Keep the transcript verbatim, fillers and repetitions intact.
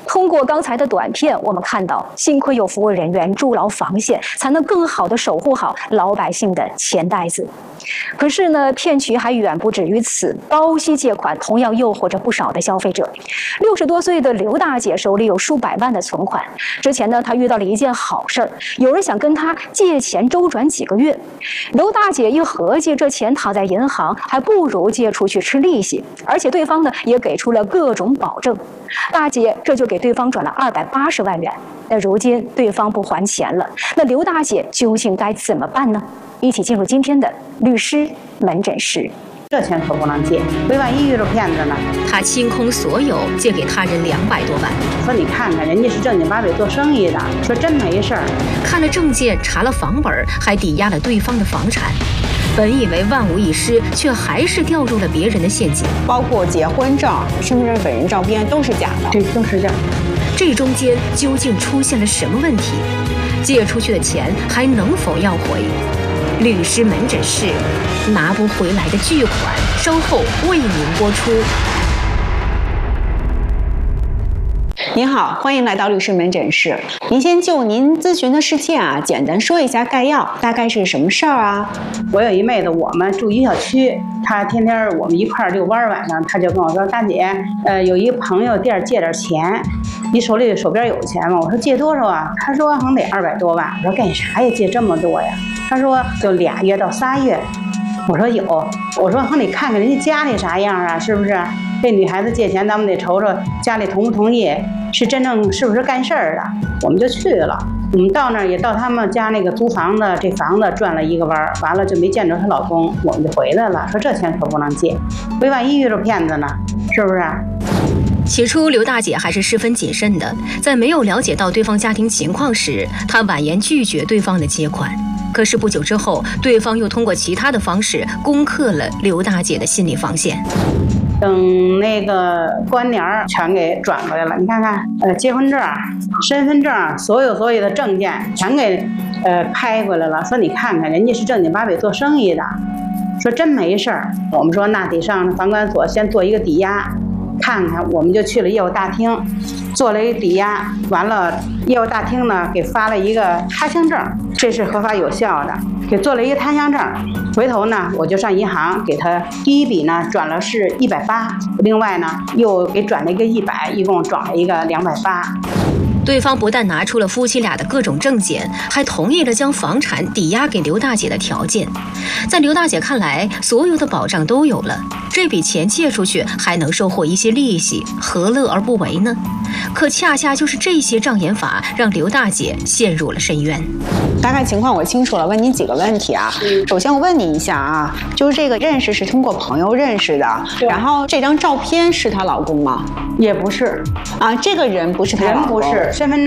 通过刚才的短片，我们看到，幸亏有服务人员筑牢防线，才能更好地守护好老百姓的钱袋子。可是呢，骗局还远不止于此，高息借款同样诱惑着不少的消费者。六十多岁的刘大姐手里有数百万的存款，之前呢，她遇到了一件好事儿，有人想跟她借钱周转几个月。刘大姐一合计，这钱躺在银行，还不如借出去吃利息，而且对方呢也给出了各种保证。大姐这就给对方转了二百八十万元。那如今对方不还钱了，那刘大姐究竟该怎么办呢？一起进入今天的律师门诊室。 这钱可不能借，为万一遇着骗子呢？ 他清空所有，借给他人两百多万。 说你看看，人家是正经八百做生意的，说真没事儿。 看了证件，查了房本，还抵押了对方的房产。本以为万无一失，却还是掉入了别人的陷阱。 包括结婚证、身份证本人照片都是假的， 这都是假的。 这中间究竟出现了什么问题？借出去的钱还能否要回？律师门诊室，拿不回来的巨款，稍后为您播出。 您好，欢迎来到律师门诊室。您先就您咨询的事件啊，简单说一下概要，大概是什么事儿啊？ 我有一妹子，我们住一小区，她天天我们一块儿遛弯儿，晚上她就跟我说：“大姐，呃，有一朋友店借点钱，你手里手边有钱吗？”我说：“借多少啊？”她说：“好像得二百多万。”我说：“干啥呀？借这么多呀？”她说：“就俩月到仨月。”我说：“有。”我说：“好，你看看人家家里啥样啊？是不是？这女孩子借钱，咱们得瞅瞅家里同不同意，是真正是不是干事儿的。”我们就去了。我们到那儿也到他们家那个租房子，这房子转了一个弯儿，完了就没见着她老公，我们就回来了。说这钱可不能借，为万一遇着骗子呢，是不是？ 起初，刘大姐还是十分谨慎的，在没有了解到对方家庭情况时，她婉言拒绝对方的借款。可是不久之后，对方又通过其他的方式攻克了刘大姐的心理防线。 等那个关联全给转过来了，你看看，呃，结婚证、身份证，所有所有的证件全给呃拍过来了。说你看看，人家是正经八百做生意的，说真没事儿。我们说那得上房管所先做一个抵押，看看。我们就去了业务大厅，做了一个抵押，完了业务大厅呢给发了一个他乡证，这是合法有效的，给做了一个他乡证。回头呢我就上银行给他第一笔呢转了是一百八，另外呢又给转了一个一百，一共转了一个两百八。 对方不但拿出了夫妻俩的各种证件，还同意了将房产抵押给刘大姐的条件。在刘大姐看来，所有的保障都有了，这笔钱借出去还能收获一些利息，何乐而不为呢？可恰恰就是这些障眼法，让刘大姐陷入了深渊。 大概情况我清楚了，问你几个问题啊。首先我问你一下啊，就是这个认识是通过朋友认识的，然后这张照片是她老公吗？ 也不是啊，这个人不是她老公， 人不是，身份证